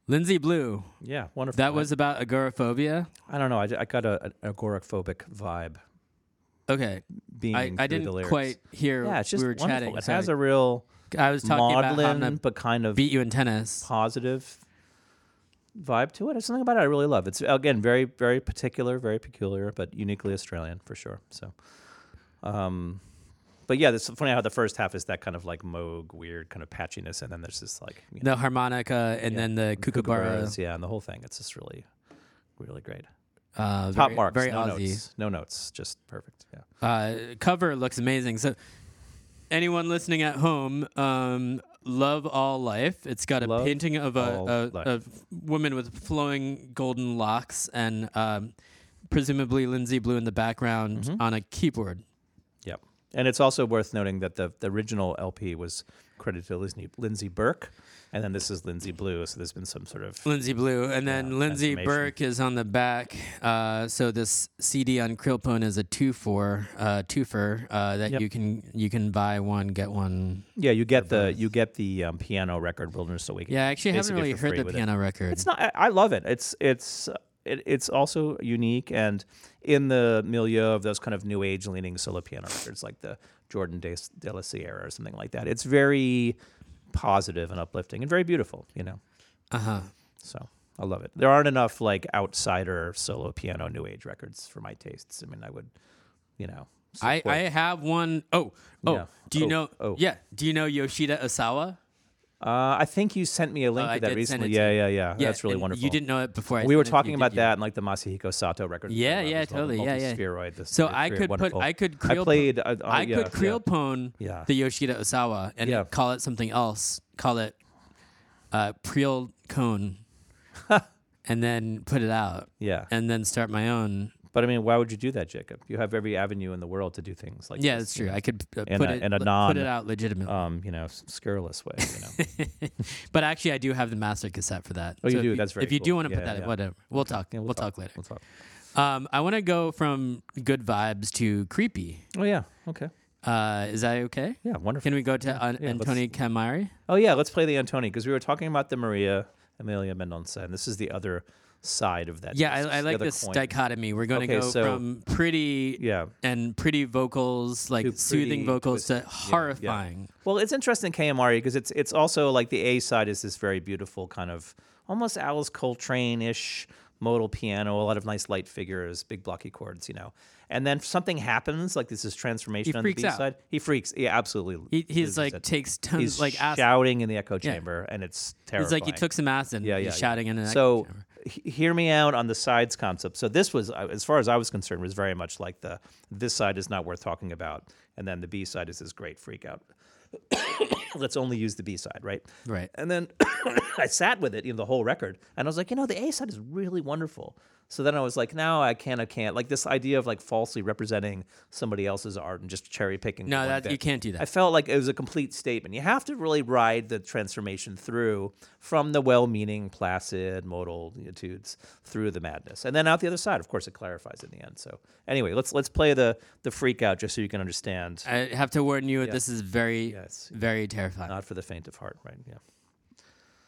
Lindsay Blue. Yeah, wonderful. That was about agoraphobia. I don't know. I got an agoraphobic vibe. Okay. Beaming I through didn't the lyrics. quite hear. Yeah, it's just we were wonderful. chatting. It Sorry. has a real I was talking about how I'm maudlin gonna but kind of beat you in tennis. positive vibe to it. There's something about it I really love. It's again very, very particular, very peculiar, but uniquely Australian for sure. So, but yeah, it's funny how the first half is that kind of like Moog weird kind of patchiness, and then there's this like The harmonica and then the kookaburra. kookaburras, yeah, and the whole thing. It's just really, really great. Top Top marks, very no Aussie. notes, no notes, just perfect. Yeah. Cover looks amazing. So, anyone listening at home, Love All Life. It's got a Love painting of All a Life. woman with flowing golden locks and presumably Lindsay Blue in the background Mm-hmm. on a keyboard. Yep. And it's also worth noting that the original LP was credited to Lindsay Burke, and then this is Lindsay Blue, so there's been some sort of Lindsay Blue, and then Lindsay transformation. Burke is on the back. So this CD on Krillpone is a twofer that Yep. you can buy one get one. yeah. You get the piano record Wilderness Awakening. Yeah, I actually haven't basically really for heard free the with it. piano record. It's not. I love it. It's also unique and in the milieu of those kind of new age leaning solo piano records like the Jordan de la Sierra or something like that. It's very positive and uplifting and very beautiful, you know. So I love it. There aren't enough like outsider solo piano new age records for my tastes. I mean, I would, you know. I support- have one. Oh, Yeah. do you Oh, know? oh. Yeah, do you know Yoshida Osawa? I think you sent me a link I to that did send recently. it to Yeah, you. yeah. That's really and wonderful. You didn't know it before. We were sent it to talking you, about did you? that and like the Masahiko Sato record. Yeah, yeah, totally. Yeah, yeah. Spheroid. This So weird, I weird, could wonderful. I could I played. I yeah, could yeah. Krillpone Yeah. the Yoshida Osawa and Yeah. call it something else. Call it Priel Cone, and then put it out, Yeah. and then start my own. But I mean, why would you do that, Jacob? You have every avenue in the world to do things like Yeah, this. that's true. you know, I could in put a- it in a put it out legitimately. scurrilous way. You know. But actually, I do have the master cassette for that. Oh, you So do? if That's very If you do cool. want to Yeah, put that, yeah. whatever. We'll talk. Yeah, we'll talk later. We'll talk. I want to go from good vibes to creepy. Oh yeah. Okay. Is that okay? Yeah. Wonderful. Can we go to yeah, Antoni Camari? Oh yeah. Let's play the Antoni because we were talking about the Amelia Mendonça, and this is the other side of that. Yeah, disc, I the like other this coin. dichotomy. We're going to Okay, go so- from pretty Yeah. and pretty vocals, like To soothing pretty vocals, to twisted. Yeah, horrifying. Well, it's interesting, KMRE, because it's also like the A side is this very beautiful kind of almost Alice Coltrane-ish modal piano, a lot of nice light figures, big blocky chords, you know. And then something happens, like this is transformation He on the freaks B out. side. He freaks. Yeah, absolutely. He's As like you said. takes tons he's like acid. shouting in the echo chamber, and it's terrifying. He's like he took some acid. Yeah, and yeah. He's shouting in an So echo chamber. hear me out on the sides concept. So this was, as far as I was concerned, was very much like this side is not worth talking about, and then the B side is this great freak out. Let's only use the B side, right? Right. And then I sat with it, the whole record, and I was like, the A side is really wonderful. So then I was like, no, I can't. Like this idea of like falsely representing somebody else's art and just cherry picking. No, one that bit. you can't do I that. felt like it was a complete statement. You have to really ride the transformation through from the well-meaning, placid modal etudes through the madness, and then out the other side. Of course, it clarifies in the end. So anyway, let's play the freak out just so you can understand. I have to warn you, this is very, Yes. very terrifying. Not for the faint of heart, right? Yeah.